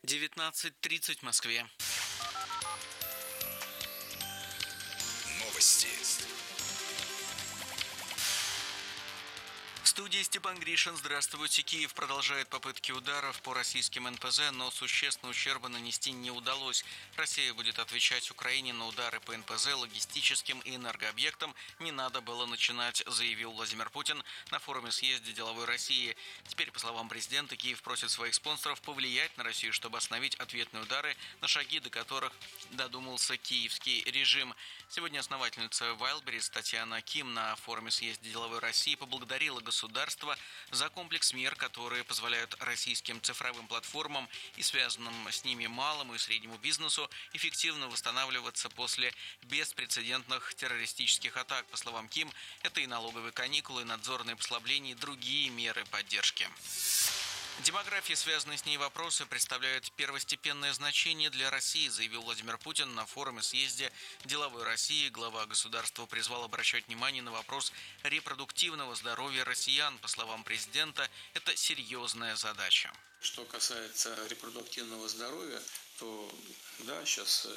19:30 в Москве. Новости. В студии Степан Гришин. Здравствуйте. Киев продолжает попытки ударов по российским НПЗ, но существенного ущерба нанести не удалось. Россия будет отвечать Украине на удары по НПЗ, логистическим и энергообъектам. Не надо было начинать, заявил Владимир Путин на форуме съезда деловой России. Теперь, по словам президента, Киев просит своих спонсоров повлиять на Россию, чтобы остановить ответные удары, на шаги до которых додумался киевский режим. Сегодня основательница Wildberries Татьяна Ким на форуме съезда деловой России поблагодарила государство за комплекс мер, которые позволяют российским цифровым платформам и связанным с ними малому и среднему бизнесу эффективно восстанавливаться после беспрецедентных террористических атак. По словам Ким, это и налоговые каникулы, и надзорные послабления, и другие меры поддержки. Демография и связанные с ней вопросы представляют первостепенное значение для России, заявил Владимир Путин на форуме съезде деловой России. Глава государства призвал обращать внимание на вопрос репродуктивного здоровья россиян. По словам президента, это серьезная задача. Что касается репродуктивного здоровья, то да, сейчас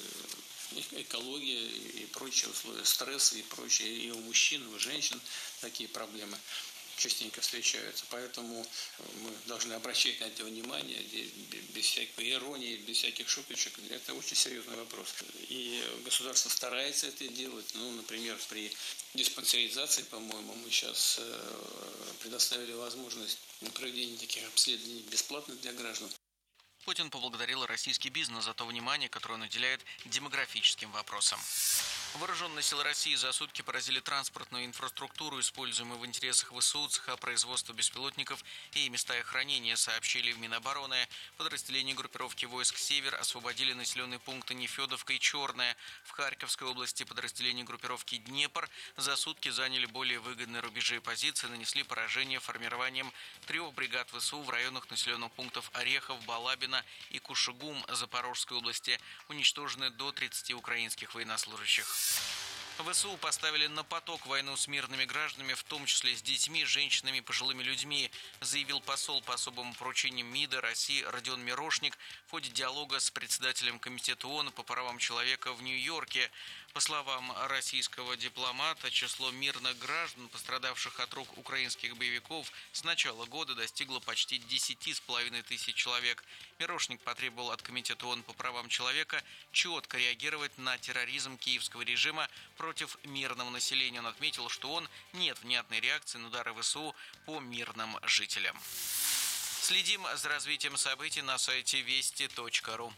экология и прочие условия, стресс и прочее, и у мужчин, и у женщин такие проблемы частенько встречаются. Поэтому мы должны обращать на это внимание, без всякой иронии, без всяких шуточек. Это очень серьезный вопрос. И государство старается это делать. Например, при диспансеризации, по-моему, мы сейчас предоставили возможность проведения таких обследований бесплатно для граждан. Путин поблагодарил российский бизнес за то внимание, которое он уделяет демографическим вопросам. Вооруженные силы России за сутки поразили транспортную инфраструктуру, используемую в интересах ВСУ, цеха производства беспилотников и места их хранения, сообщили в Минобороны. Подразделения группировки войск «Север» освободили населенные пункты Нефедовка и Черная. В Харьковской области подразделения группировки «Днепр» за сутки заняли более выгодные рубежи и позиции, нанесли поражение формированием 3 бригад ВСУ в районах населенных пунктов Орехов, Балабино и Кушугум Запорожской области. Уничтожены до 30 украинских военнослужащих. ВСУ поставили на поток войну с мирными гражданами, в том числе с детьми, женщинами и пожилыми людьми, заявил посол по особым поручениям МИДа России Родион Мирошник в ходе диалога с председателем Комитета ООН по правам человека в Нью-Йорке. По словам российского дипломата, число мирных граждан, пострадавших от рук украинских боевиков, с начала года достигло почти 10,5 тысяч человек. Мирошник потребовал от Комитета ООН по правам человека четко реагировать на терроризм киевского режима против мирного населения. Он отметил, что нет внятной реакции на удары ВСУ по мирным жителям. Следим за развитием событий на сайте вести.ру.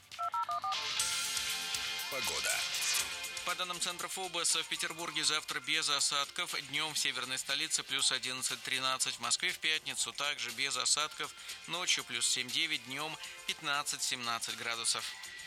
Погода. По данным Центра ФОБОС, в Петербурге завтра без осадков. Днем в северной столице плюс 11-13. В Москве в пятницу также без осадков. Ночью плюс 7-9, днем 15-17 градусов.